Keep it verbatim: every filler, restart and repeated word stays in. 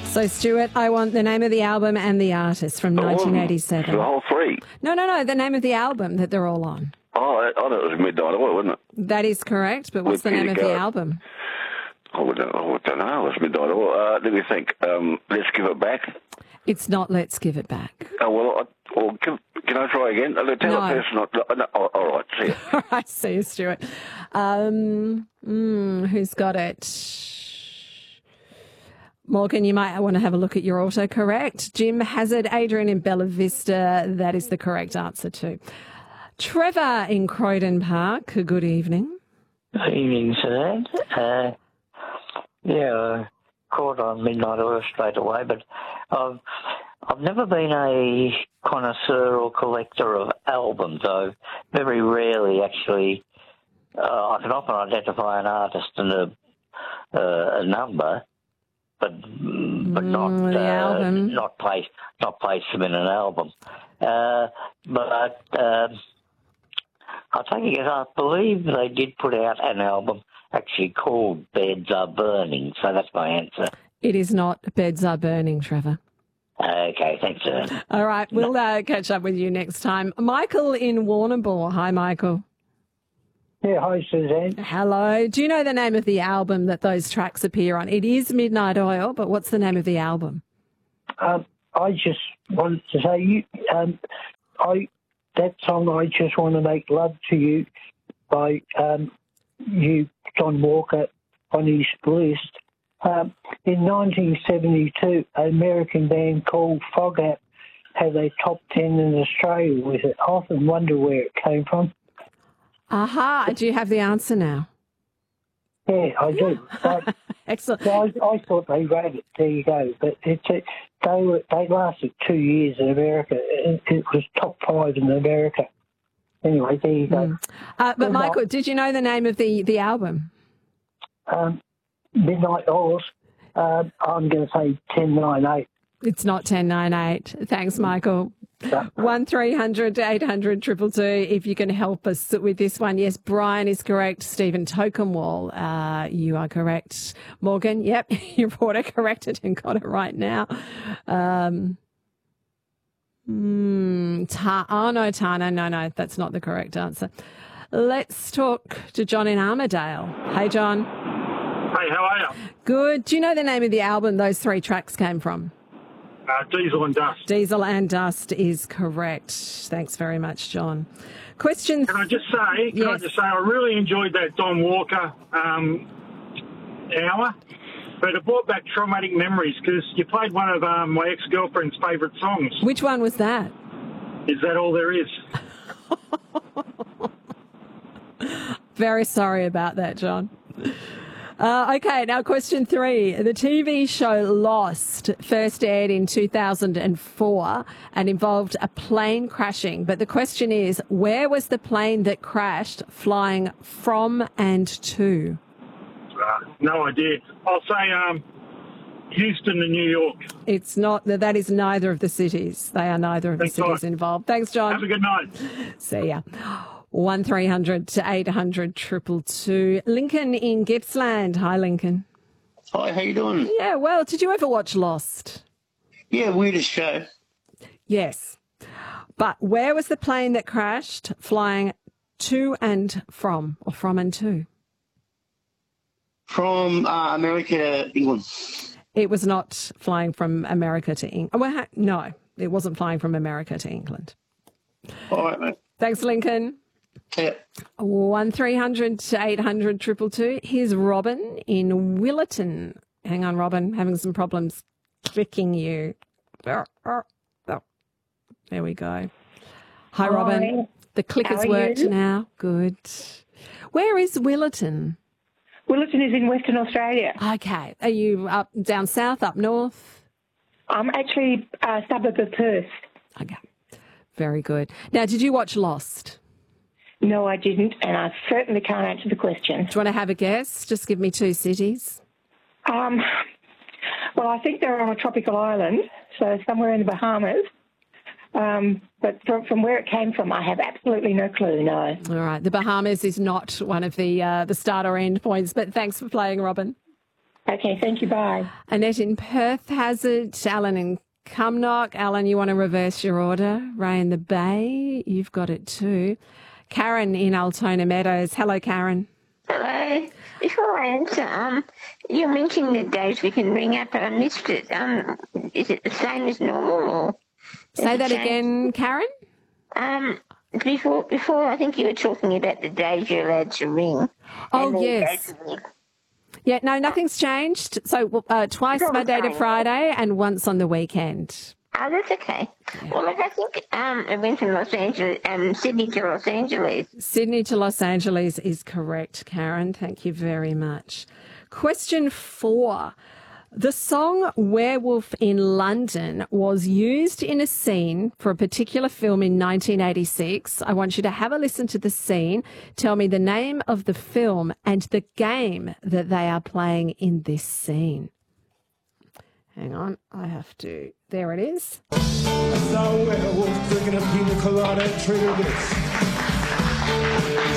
So, Stuart, I want the name of the album and the artist from nineteen eighty-seven. The whole three? No, no, no, the name of the album that they're all on. Oh, I, I thought it was Midnight Oil, wasn't it? That is correct, but what's With the name Peter of the Garrett. album? Oh, I don't, oh, I don't know. It was Midnight Oil. Uh, let me think. Um, let's give it back. It's not Let's Give It Back. Oh, well, I, well can, can I try again? I'll tell No. the person not... No, no, oh, all right, see you. All right, see you, Stuart. Um, mm, who's got it? Morgan, you might want to have a look at your autocorrect. Jim Hazard, Adrian in Bella Vista. That is the correct answer too. Trevor in Croydon Park. Good evening. Good evening, sir. Uh, yeah, I caught on Midnight Oil straight away, but I've, I've never been a connoisseur or collector of albums. I've very rarely actually, uh, I can often identify an artist and a, uh, a number, but but not Mm, the uh, album. not place not place them in an album. Uh, but uh, I'll take a guess. I believe they did put out an album actually called Beds Are Burning, so that's my answer. It is not Beds Are Burning, Trevor. Okay, thanks, sir. All right, we'll uh, catch up with you next time. Michael in Warrnambool. Hi, Michael. Yeah, hi, Suzanne. Hello. Do you know the name of the album that those tracks appear on? It is Midnight Oil, but what's the name of the album? Um, I just wanted to say, you, um, I that song, I Just Want to Make Love to You, by um, you, John Walker, on his list. Um, in nineteen seventy-two, an American band called Foghat had a top ten in Australia with it. I often wonder where it came from. Aha. Do you have the answer now? Yeah, I do. But, Excellent. so I, I thought they wrote it. There you go. But it's a, they were they lasted two years in America. It, it was top five in America. Anyway, there you go. Mm. Uh, but, Michael, did you know the name of the, the album? Um, Midnight Oils. Um, I'm going to say ten nine eight. It's not ten nine eight. Thanks, Michael. one three hundred eight hundred two two two if you can help us with this one. Yes, Brian is correct. Stephen Tokenwall, uh, you are correct. Morgan, yep, your reporter corrected and got it right now. Um, mm, ta- oh, no, Tana, no, no, that's not the correct answer. Let's talk to John in Armidale. Hey, John. Hey, how are you? Good. Do you know the name of the album those three tracks came from? Uh, Diesel and Dust. Diesel and Dust is correct. Thanks very much, John. Question. Can I just say, can Yes. I just say, I really enjoyed that Don Walker um, hour, but it brought back traumatic memories because you played one of um, my ex-girlfriend's favourite songs. Which one was that? Is that all there is? Very sorry about that, John. Uh, okay, now question three. The T V show Lost first aired in two thousand four and involved a plane crashing. But the question is, where was the plane that crashed flying from and to? Uh, no idea. I'll say um, Houston and New York. It's not, that is neither of the cities. They are neither of the Thanks, cities John. involved. Thanks, John. Have a good night. See ya. one three hundred to eight hundred two two two. Lincoln in Gippsland. Hi, Lincoln. Hi, how you doing? Yeah, well, did you ever watch Lost? Yeah, weirdest show. Yes. But where was the plane that crashed flying to and from, or from and to? From uh, America to England. It was not flying from America to England. Well, ha- no, it wasn't flying from America to England. All right, mate. Thanks, Lincoln. Yeah. one three hundred to eight hundred two two two. Here's Robin in Willerton. Hang on, Robin. Having some problems clicking you. There we go. Hi, Hi. Robin. The click How has are worked you? now. Good. Where is Willerton? Willerton is in Western Australia. Okay. Are you up down south, up north? I'm actually a suburb of Perth. Okay. Very good. Now, did you watch Lost? No, I didn't, and I certainly can't answer the question. Do you want to have a guess? Just give me two cities. Um, well, I think they're on a tropical island, so somewhere in the Bahamas. Um, but from, from where it came from, I have absolutely no clue, no. All right. The Bahamas is not one of the uh, the start or end points, but thanks for playing, Robin. Okay, thank you. Bye. Annette in Perth has it. Alan in Cumnock. Alan, you want to reverse your order? Ray in the Bay, you've got it too. Karen in Altona Meadows. Hello, Karen. Hello. Before I answer, um, you're mentioning the days we can ring up, but I missed it. Um, is it the same as normal, or say that again, Karen? Um, before, before I think you were talking about the days you're allowed to ring. Oh yes. Yeah, no, nothing's changed. So uh, twice Monday to Friday, and once on the weekend. Oh, that's okay. Yeah. Well, look, I think um, it went from Los Angeles, um, Sydney to Los Angeles. Sydney to Los Angeles is correct, Karen. Thank you very much. Question four. The song Werewolf in London was used in a scene for a particular film in nineteen eighty-six. I want you to have a listen to the scene, tell me the name of the film and the game that they are playing in this scene. Hang on, I have to. There it is. I saw a werewolf drinking a pina colada at Trader Vic's.